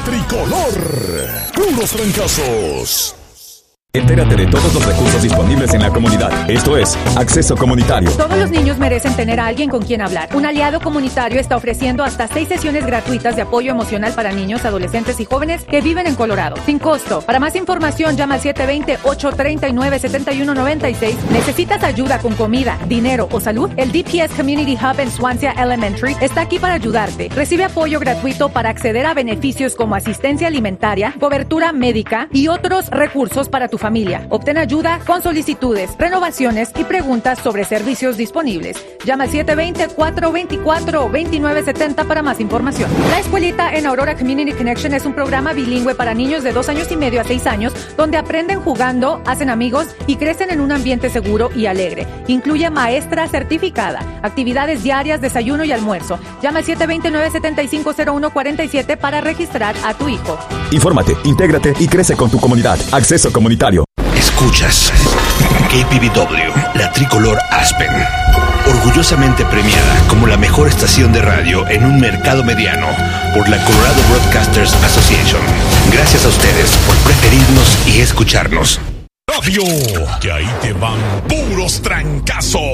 Tricolor. Puros trancazos. Entérate de todos los recursos disponibles en la comunidad. Esto es Acceso Comunitario. Todos los niños merecen tener a alguien con quien hablar. Un aliado comunitario está ofreciendo hasta 6 sesiones gratuitas de apoyo emocional para niños, adolescentes y jóvenes que viven en Colorado, sin costo. Para más información, llama al 720-839-7196. ¿Necesitas ayuda con comida, dinero o salud? El DPS Community Hub en Swansea Elementary está aquí para ayudarte. Recibe apoyo gratuito para acceder a beneficios como asistencia alimentaria, cobertura médica y otros recursos para tu familia. Obtén ayuda con solicitudes, renovaciones y preguntas sobre servicios disponibles. Llama al 720-424-2970 para más información. La escuelita en Aurora Community Connection es un programa bilingüe para niños de 2 años y medio a 6 años, donde aprenden jugando, hacen amigos y crecen en un ambiente seguro y alegre. Incluye maestra certificada, actividades diarias, desayuno y almuerzo. Llama al 720-975-0147 para registrar a tu hijo. Infórmate, intégrate y crece con tu comunidad. Acceso Comunitario. Escuchas KPVW, la tricolor Aspen, orgullosamente premiada como la mejor estación de radio en un mercado mediano por la Colorado Broadcasters Association. Gracias a ustedes por preferirnos y escucharnos. Radio, que ahí te van puros trancazos.